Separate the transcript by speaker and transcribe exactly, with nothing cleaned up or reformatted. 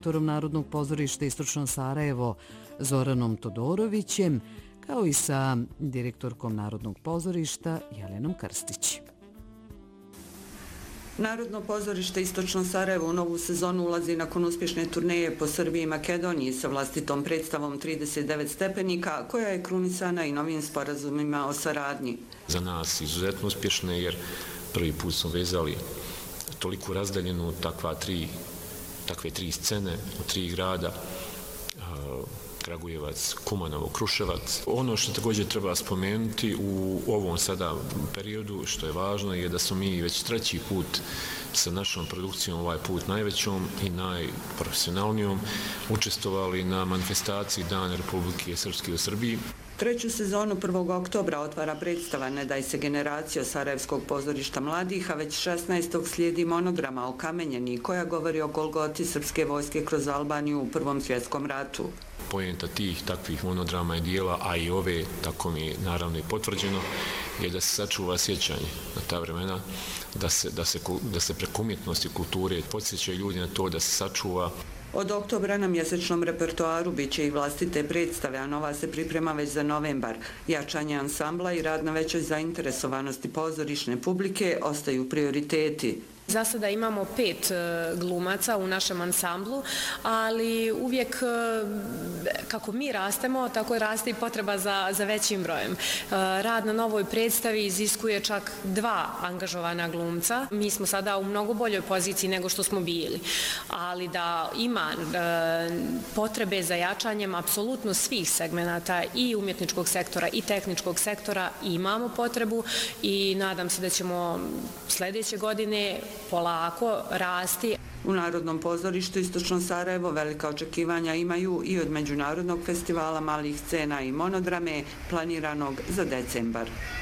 Speaker 1: direktorom Narodnog pozorišta Istočno Sarajevo Zoranom Todorovićem, kao i sa direktorkom Narodnog pozorišta Jelenom Krstić.
Speaker 2: Narodno pozorište Istočno Sarajevo u novu sezonu ulazi nakon uspješne turneje po Srbiji i Makedoniji sa vlastitom predstavom trideset devet stepenika, koja je krunisana i novim sporazumima o saradnji.
Speaker 3: Za nas izuzetno uspješne jer prvi put smo vezali toliko razdaljenu takva tri, takve tri scene u tri grada, Kragujevac, Kumanovo, Kruševac. Ono što također treba spomenuti u ovom sada periodu, što je važno, je da smo mi već treći put sa našom produkcijom, ovaj put najvećom i najprofesionalnijom, učestvovali na manifestaciji Dana Republike Srpske u Srbiji.
Speaker 2: Treću sezonu prvog oktobra otvara predstava Ne daj se generacija Sarajevskog pozorišta mladih, a već šesnaestog slijedi monograma o Kamenjeni, koja govori o golgoti srpske vojske kroz Albaniju u Prvom svjetskom ratu.
Speaker 3: Poenta tih takvih monodrama i dijela, a i ove, tako mi je naravno i potvrđeno, je da se sačuva sjećanje na ta vremena, da se, da se, da se preko umjetnosti i kulture podsjećaju ljudi na to da se sačuva.
Speaker 2: Od oktobra na mjesečnom repertoaru bit će i vlastite predstave, a nova se priprema već za novembar. Jačanje ansambla i rad na većoj zainteresovanosti pozorišne publike ostaju prioriteti.
Speaker 4: Za sada imamo pet glumaca u našem ansamblu, ali uvijek kako mi rastemo, tako raste i potreba za, za većim brojem. Rad na novoj predstavi iziskuje čak dva angažovana glumca. Mi smo sada u mnogo boljoj poziciji nego što smo bili, ali da ima potrebe za jačanjem apsolutno svih segmenata i umjetničkog sektora i tehničkog sektora imamo potrebu i nadam se da ćemo sljedeće godine polako rasti.
Speaker 2: U Narodnom pozorištu Istočno Sarajevo velika očekivanja imaju i od Međunarodnog festivala malih scena i monodrame planiranog za decembar.